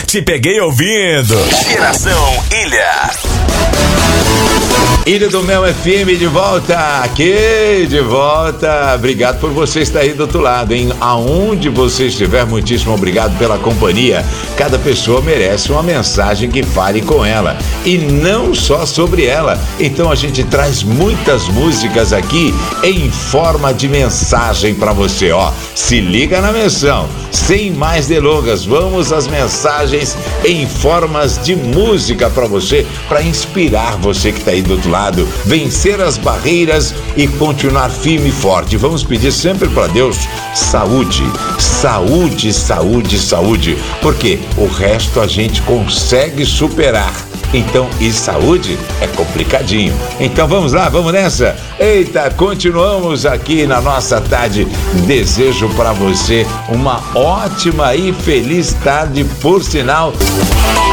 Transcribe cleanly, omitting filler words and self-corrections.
Te peguei ouvindo. Geração Ilha. Ilha do Mel FM de volta, aqui de volta. Obrigado por você estar aí do outro lado, hein? Aonde você estiver, muitíssimo obrigado pela companhia. Cada pessoa merece uma mensagem que fale com ela e não só sobre ela. Então a gente traz muitas músicas aqui em forma de mensagem para você, ó. Se liga na menção. Sem mais delongas, vamos às mensagens em formas de música para você, para inspirar você que tá aí do outro lado, vencer as barreiras e continuar firme e forte. Vamos pedir sempre para Deus saúde, saúde, saúde, saúde, porque o resto a gente consegue superar. Então, e saúde é complicadinho. Então vamos lá, vamos nessa? Eita, continuamos aqui na nossa tarde. Desejo para você uma ótima e feliz tarde, por sinal.